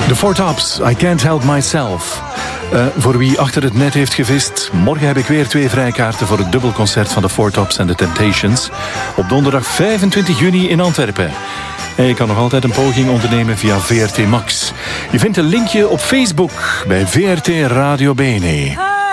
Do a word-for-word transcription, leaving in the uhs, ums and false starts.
The Four Tops, I Can't Help Myself. Uh, voor wie achter het net heeft gevist, morgen heb ik weer twee vrijkaarten voor het dubbelconcert van de Four Tops en The Temptations op donderdag vijfentwintig juni in Antwerpen. En je kan nog altijd een poging ondernemen via V R T Max. Je vindt een linkje op Facebook bij V R T Radio Bene.